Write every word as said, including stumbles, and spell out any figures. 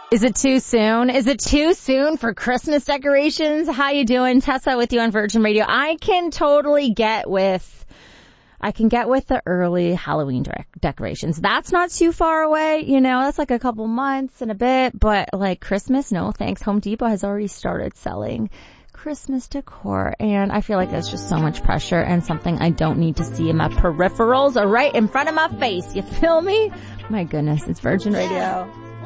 Is it too soon? Is it too soon for Christmas decorations? How you doing? Tessa with you on Virgin Radio. I can totally get with, I can get with the early Halloween de- decorations. That's not too far away. You know, that's like a couple months and a bit, but like Christmas, no thanks. Home Depot has already started selling Christmas decor, and I feel like there's just so much pressure and something I don't need to see in my peripherals or right in front of my face. You feel me? My goodness, it's Virgin Radio.